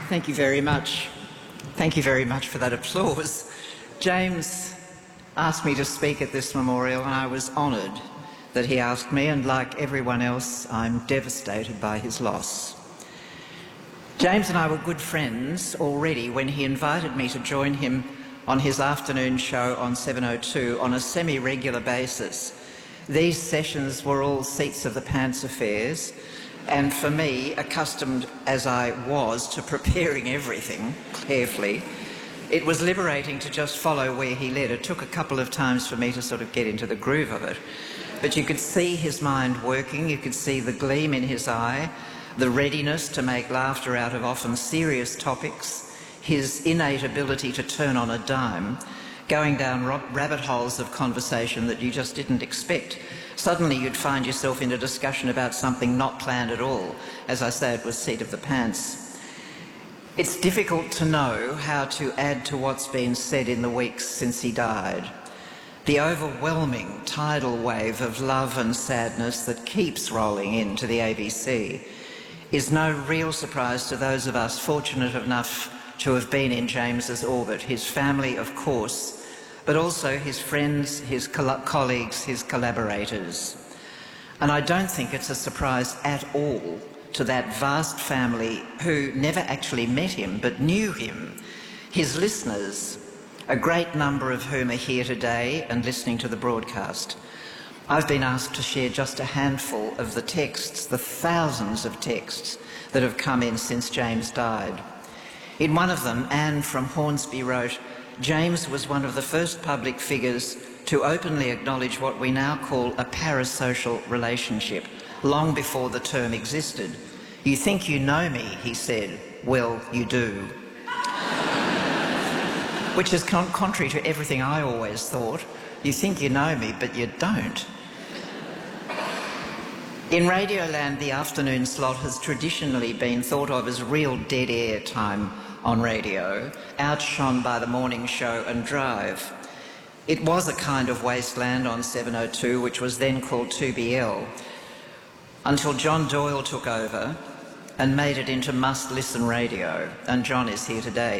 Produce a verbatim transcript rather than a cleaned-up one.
Thank you very much. Thank you very much for that applause. James asked me to speak at this memorial, and I was honoured that he asked me, and like everyone else, I'm devastated by his loss. James and I were good friends already when he invited me to join him on his afternoon show on seven oh two on a semi-regular basis. These sessions were all seats of the pants affairs, and for me, accustomed as I was to preparing everything carefully, it was liberating to just follow where he led. It took a couple of times for me to sort of get into the groove of it. But you could see his mind working, you could see the gleam in his eye, the readiness to make laughter out of often serious topics, his innate ability to turn on a dime, going down rabbit holes of conversation that you just didn't expect. Suddenly you'd find yourself in a discussion about something not planned at all. As I say, it was seat of the pants. It's difficult to know how to add to what's been said in the weeks since he died. The overwhelming tidal wave of love and sadness that keeps rolling into the A B C is no real surprise to those of us fortunate enough to have been in James's orbit, his family, of course, but also his friends, his co- colleagues, his collaborators. And I don't think it's a surprise at all to that vast family who never actually met him but knew him, his listeners, a great number of whom are here today and listening to the broadcast. I've been asked to share just a handful of the texts, the thousands of texts that have come in since James died. In one of them, Anne from Hornsby wrote, "James was one of the first public figures to openly acknowledge what we now call a parasocial relationship, long before the term existed. You think you know me," he said. "Well, you do." Which is con- contrary to everything I always thought. You think you know me, but you don't. In Radioland, the afternoon slot has traditionally been thought of as real dead air time on radio, outshone by the morning show and drive. It was a kind of wasteland on seven oh two, which was then called two B L, until John Doyle took over and made it into must-listen radio, and John is here today.